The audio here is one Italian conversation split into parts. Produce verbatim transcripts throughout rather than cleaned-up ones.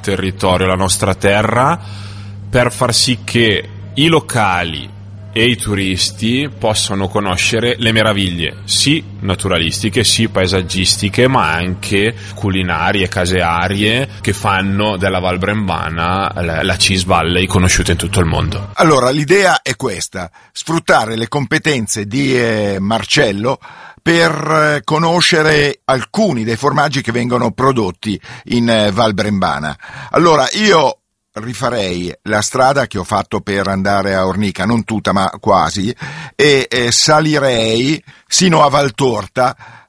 territorio, la nostra terra, per far sì che i locali e i turisti possano conoscere le meraviglie, sì naturalistiche, sì paesaggistiche, ma anche culinarie, casearie, che fanno della Val Brembana la, la Cheese Valley conosciuta in tutto il mondo. Allora, l'idea è questa: sfruttare le competenze di eh, Marcello per conoscere alcuni dei formaggi che vengono prodotti in eh, Val Brembana. Allora, io rifarei la strada che ho fatto per andare a Ornica, non tutta ma quasi, e, e salirei sino a Valtorta,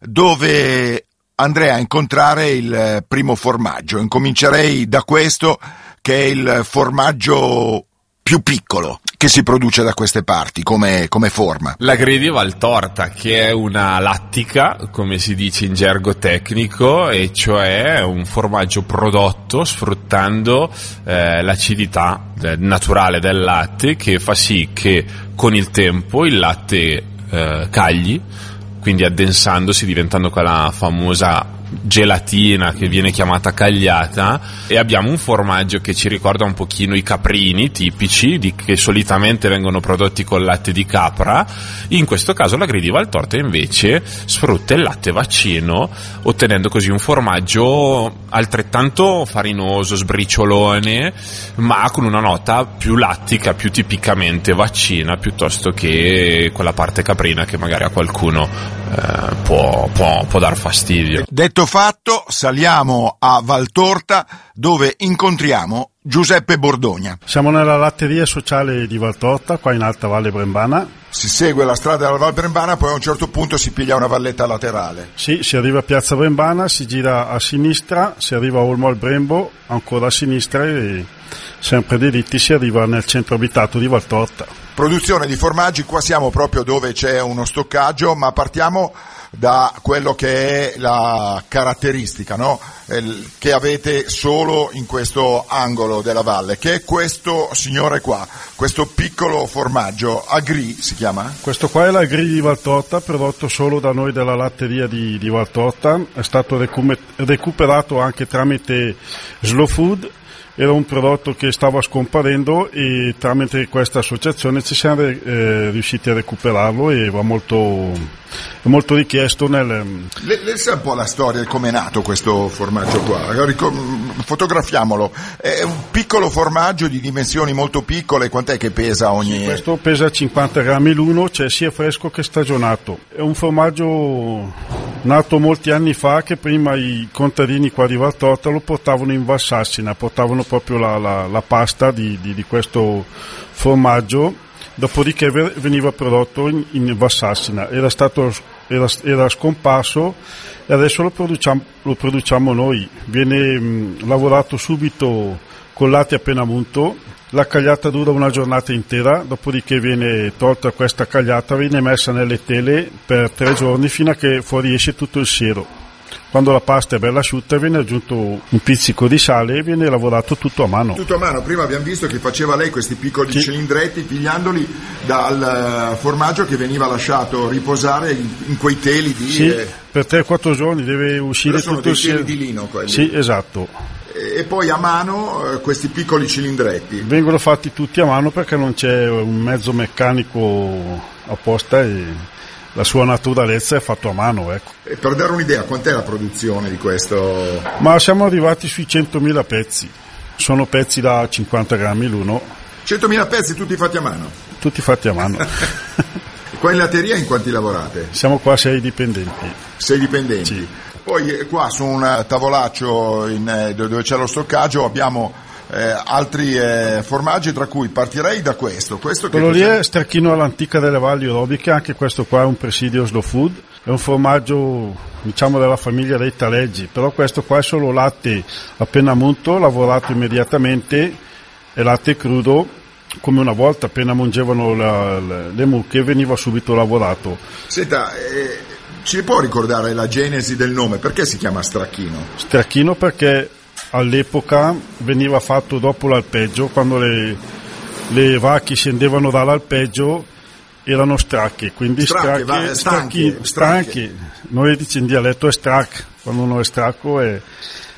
dove andrei a incontrare il primo formaggio. Incomincerei da questo, che è il formaggio più piccolo che si produce da queste parti come, come forma. La Gredi Valtorta, che è una lattica, come si dice in gergo tecnico, e cioè un formaggio prodotto sfruttando eh, l'acidità naturale del latte, che fa sì che con il tempo il latte eh, cagli, quindi addensandosi, diventando quella famosa gelatina che viene chiamata cagliata, e abbiamo un formaggio che ci ricorda un pochino i caprini tipici di, che solitamente vengono prodotti con latte di capra. In questo caso la Gredi Valtorta invece sfrutta il latte vaccino, ottenendo così un formaggio altrettanto farinoso, sbriciolone, ma con una nota più lattica, più tipicamente vaccina, piuttosto che quella parte caprina che magari a qualcuno eh, può, può, può dar fastidio. Detto fatto, saliamo a Valtorta, dove incontriamo Giuseppe Bordogna. Siamo nella latteria sociale di Valtorta, qua in Alta Valle Brembana. Si segue la strada della Val Brembana, poi a un certo punto si piglia una valletta laterale. Sì, si arriva a Piazza Brembana, si gira a sinistra, si arriva a Olmo al Brembo, ancora a sinistra, e sempre diritti si arriva nel centro abitato di Valtorta. Produzione di formaggi, qua siamo proprio dove c'è uno stoccaggio, ma partiamo da quello che è la caratteristica, no? El, che avete solo in questo angolo della valle, che è questo signore qua, questo piccolo formaggio, Agri si chiama? Questo qua è l'Agri di Valtorta, prodotto solo da noi della latteria di, di Valtorta, è stato recume, recuperato anche tramite Slow Food. Era un prodotto che stava scomparendo e tramite questa associazione ci siamo eh, riusciti a recuperarlo, e va molto, è molto richiesto nel... Le, le sa un po' la storia di come è nato questo formaggio qua? Fotografiamolo. È un piccolo formaggio di dimensioni molto piccole, quant'è che pesa ogni... Sì, questo pesa cinquanta grammi l'uno, cioè sia fresco che stagionato. È un formaggio nato molti anni fa, che prima i contadini qua di Valtorta lo portavano in Valsassina, portavano proprio la, la, la pasta di, di, di questo formaggio, dopodiché veniva prodotto in, in Valsassina, era stato era, era scomparso, e adesso lo produciamo, lo produciamo noi. Viene mh, lavorato subito con latte appena munto, la cagliata dura una giornata intera, dopodiché viene tolta questa cagliata, viene messa nelle tele per tre giorni fino a che fuoriesce tutto il siero. Quando la pasta è bella asciutta viene aggiunto un pizzico di sale e viene lavorato tutto a mano. Tutto a mano. Prima abbiamo visto che faceva lei questi piccoli sì. cilindretti, pigliandoli dal formaggio che veniva lasciato riposare in, in quei teli di... Sì, eh... per tre quattro giorni deve uscire sono tutto il teli siero. Di lino quelli. Sì, esatto. E poi a mano eh, questi piccoli cilindretti. Vengono fatti tutti a mano perché non c'è un mezzo meccanico apposta, e la sua naturalezza è fatto a mano, ecco. E per dare un'idea, quant'è la produzione di questo? Ma siamo arrivati sui centomila pezzi, sono pezzi da cinquanta grammi l'uno. centomila pezzi tutti fatti a mano? Tutti fatti a mano. Qua in latteria in quanti lavorate? Siamo qua sei dipendenti. Sei dipendenti? Sì. Poi qua su un tavolaccio in, dove c'è lo stoccaggio abbiamo eh, altri eh, formaggi, tra cui partirei da questo. questo Quello che lì è Stracchino all'antica delle Valli Orobiche, anche questo qua è un presidio Slow Food, è un formaggio diciamo della famiglia dei taleggi, però questo qua è solo latte appena munto, lavorato immediatamente, è latte crudo, come una volta appena mungevano la, la, le mucche veniva subito lavorato. Senta, eh, ci può ricordare la genesi del nome? Perché si chiama Stracchino? Stracchino perché all'epoca veniva fatto dopo l'alpeggio, quando le, le vacche scendevano dall'alpeggio erano stracche, quindi stracche, stracche, va, stracchi, stanche, stanche. Noi diciamo in dialetto è strac, quando uno è stracco è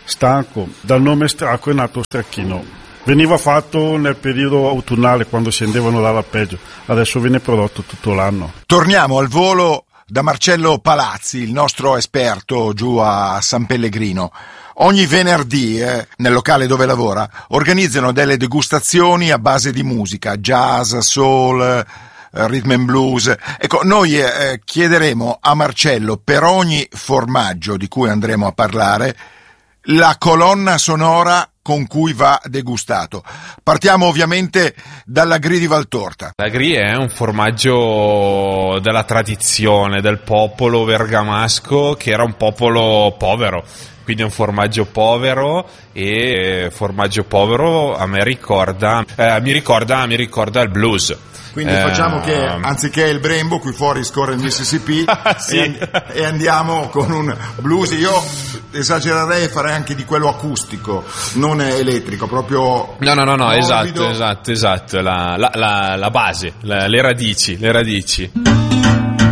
stanco. Dal nome Stracco è nato Stracchino. Veniva fatto nel periodo autunnale quando scendevano dall'alpeggio, adesso viene prodotto tutto l'anno. Torniamo al volo da Marcello Palazzi, il nostro esperto giù a San Pellegrino. Ogni venerdì, eh, nel locale dove lavora, organizzano delle degustazioni a base di musica, jazz, soul, eh, rhythm and blues. Ecco, noi eh, chiederemo a Marcello per ogni formaggio di cui andremo a parlare la colonna sonora con cui va degustato. Partiamo ovviamente dalla Gris di Valtorta. La Gris è un formaggio della tradizione, del popolo bergamasco, che era un popolo povero. Quindi è un formaggio povero, e formaggio povero a me ricorda, eh, mi ricorda, mi ricorda il blues. Quindi eh, facciamo che anziché il Brembo qui fuori scorre il Mississippi sì. e, e andiamo con un blues. Io esagererei e farei anche di quello acustico, non elettrico, proprio no no no no morbido. esatto esatto esatto la, la, la, la base, la, le radici le radici